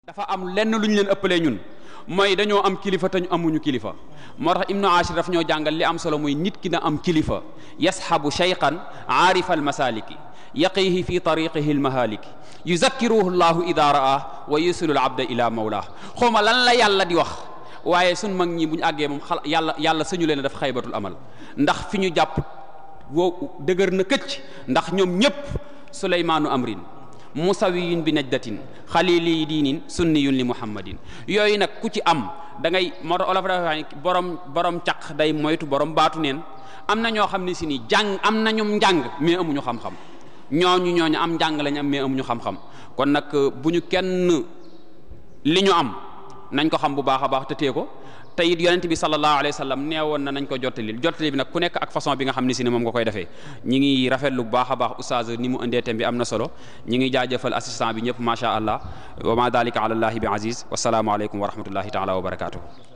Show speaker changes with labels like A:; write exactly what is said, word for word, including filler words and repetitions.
A: dafa am lenn lu ñu leen ëppalee ñun mooy dañoo am kilifa te ñu amuñu kilifa moo tax Ibnu Ashir daf ñoo jàngal li am solo muy nit ki na am kilifa yashabu shaykhan aarifa almasaliki yaqihi fi tariqihi almahaliki yuzakkiruhu llahu ida raa wa yusilu al abda ila mawlah xawma lan la yàlla di wax waaye suñ mag ñi bu ñu àggee moom xal yàlla yàlla sañu leen daf xaybatul amal ndax fi ñu jàpp woo dëgër na këcc ndax ñoom ñëpp suleymaanu amrin musawiyun bi najdatin xalili diinin sunniyun li muhammadin yooyu nag ku ci am da ngay moo tax olof dafa wax borom borom caq day moytu borom baatu neen am na ñoo xam ne si ni jàng am na ñoom njàng mais amuñu xam-xam ñooñu ñooñu am njàng lañ am mais amuñu xam-xam kon nag bu ñu kenn li ñu am nañ ko xam bu baax a baax te tee ko te it yonent bi sallallahu alayhi wa sallam neewoon na nañ ko jottali jottali bi nag ku nekk ak façon bi nga xam ne si ne moom nga koy defee ñi ngi rafetlu bu baax a baax oustaz ni mu indee thème bi am na solo ñi ngi jaajëfal assistant bi ñëpp macha allah wa ma dalika ala allahi bi aziz wasalaamu aleykum wa rahmatullahi taala wa barakatuhu